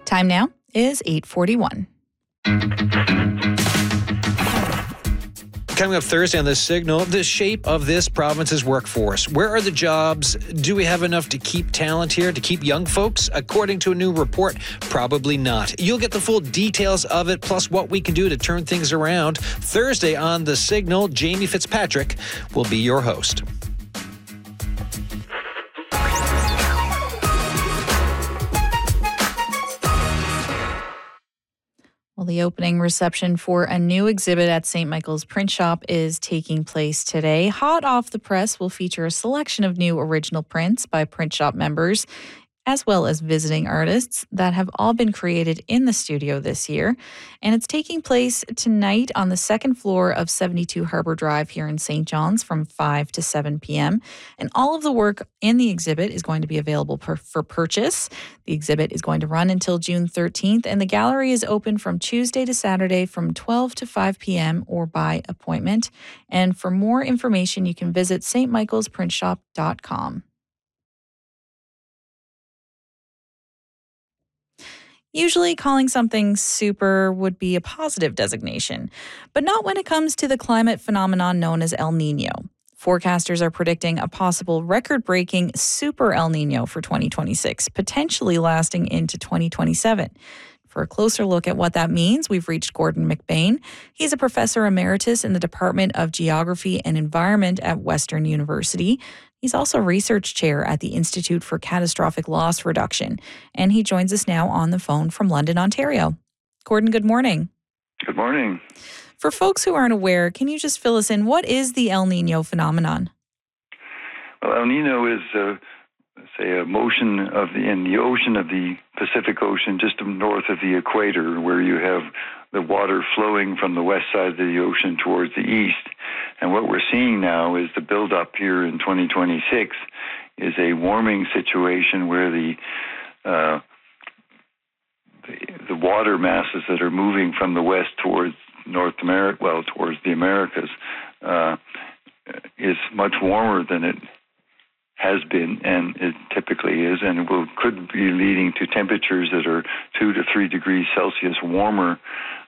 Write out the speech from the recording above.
Time now is 8:41. Coming up Thursday on The Signal, the shape of this province's workforce. Where are the jobs? Do we have enough to keep talent here, to keep young folks? According to a new report, probably not. You'll get the full details of it, plus what we can do to turn things around. Thursday on The Signal, Jamie Fitzpatrick will be your host. Well, the opening reception for a new exhibit at St. Michael's Print Shop is taking place today. Hot off the press will feature a selection of new original prints by Print Shop members, as well as visiting artists that have all been created in the studio this year. And it's taking place tonight on the second floor of 72 Harbor Drive here in St. John's from 5 to 7 p.m. And all of the work in the exhibit is going to be available for purchase. The exhibit is going to run until June 13th, and the gallery is open from Tuesday to Saturday from 12 to 5 p.m. or by appointment. And for more information, you can visit stmichaelsprintshop.com. Usually, calling something super would be a positive designation, but not when it comes to the climate phenomenon known as El Nino. Forecasters are predicting a possible record-breaking super El Nino for 2026, potentially lasting into 2027. For a closer look at what that means, we've reached Gordon McBain. He's a professor emeritus in the Department of Geography and Environment at Western University. He's also research chair at the Institute for Catastrophic Loss Reduction, and he joins us now on the phone from London, Ontario. Gordon, good morning. Good morning. For folks who aren't aware, can you just fill us in? What is the El Nino phenomenon? Well, El Nino is, a motion in the ocean of the Pacific Ocean, just north of the equator, where you have the water flowing from the west side of the ocean towards the east. And what we're seeing now is the buildup here in 2026 is a warming situation where the water masses that are moving from the west towards North America, towards the Americas, is much warmer than it has been, and it typically is, and could be leading to temperatures that are 2 to 3 degrees Celsius warmer